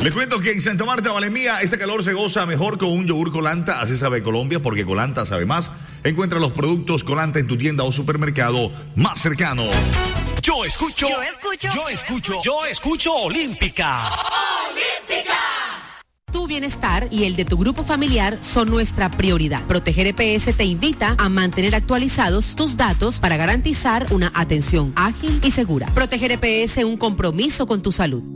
Les cuento que en Santa Marta, Valemía, este calor se goza mejor con un yogur Colanta. Así sabe Colombia, porque Colanta sabe más. Encuentra los productos Colanta en tu tienda o supermercado más cercano. Yo escucho Olímpica. ¡Olímpica! Tu bienestar y el de tu grupo familiar son nuestra prioridad. Proteger EPS te invita a mantener actualizados tus datos para garantizar una atención ágil y segura. Proteger EPS, un compromiso con tu salud.